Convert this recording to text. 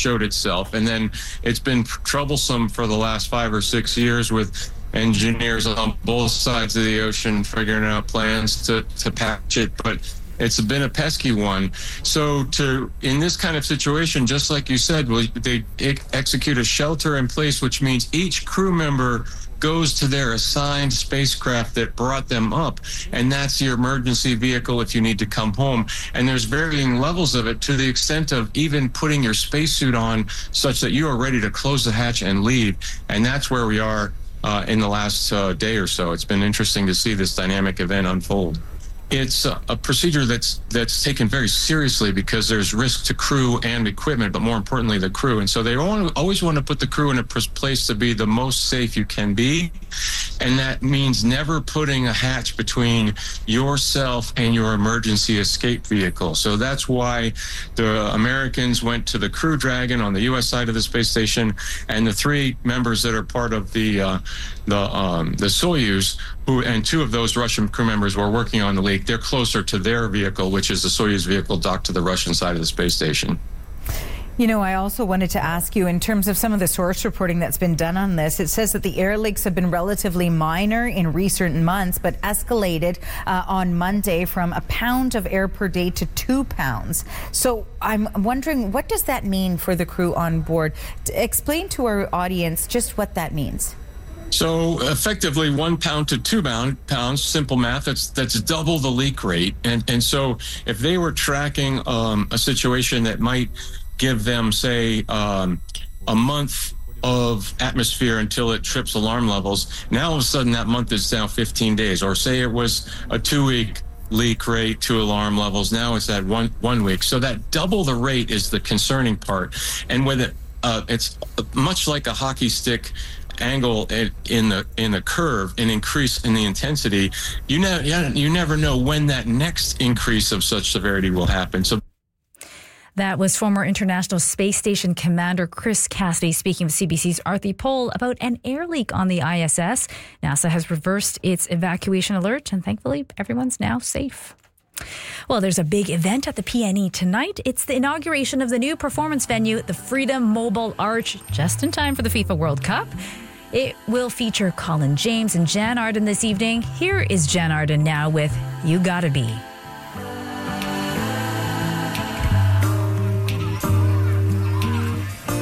showed itself. And then it's been troublesome for the last 5 or 6 years with engineers on both sides of the ocean figuring out plans to patch it. But it's been a pesky one. So in this kind of situation, just like you said, they execute a shelter in place, which means each crew member goes to their assigned spacecraft that brought them up, and that's your emergency vehicle if you need to come home. And there's varying levels of it, to the extent of even putting your spacesuit on such that you are ready to close the hatch and leave. And that's where we are in the last day or so. It's been interesting to see this dynamic event unfold. It's a procedure that's taken very seriously because there's risk to crew and equipment, but more importantly, the crew. And so they always want to put the crew in a place to be the most safe you can be. And that means never putting a hatch between yourself and your emergency escape vehicle. So that's why the Americans went to the Crew Dragon on the U.S. side of the space station, and the 3 members that are part of the Soyuz, and 2 of those Russian crew members were working on the leak. They're closer to their vehicle, which is the Soyuz vehicle docked to the Russian side of the space station. You know, I also wanted to ask you, in terms of some of the source reporting that's been done on this, it says that the air leaks have been relatively minor in recent months, but escalated on Monday from a pound of air per day to 2 pounds. So I'm wondering, what does that mean for the crew on board? Explain to our audience just what that means. So effectively 1 pound to 2 pounds, simple math, that's double the leak rate. And so if they were tracking a situation that might give them, say, a month of atmosphere until it trips alarm levels, now all of a sudden that month is now 15 days. Or say it was a 2-week leak rate to alarm levels, now it's at one week. So that double the rate is the concerning part. And with it, it's much like a hockey stick angle in the curve, an increase in the intensity. You never know when that next increase of such severity will happen. So that was former International Space Station Commander Chris Cassidy speaking with CBC's Arthi Pole about an air leak on the ISS. NASA has reversed its evacuation alert, and thankfully everyone's now safe. Well, there's a big event at the PNE tonight. It's the inauguration of the new performance venue, the Freedom Mobile Arch, just in time for the FIFA World Cup. It will feature Colin James and Jan Arden this evening. Here is Jan Arden now with You Gotta Be.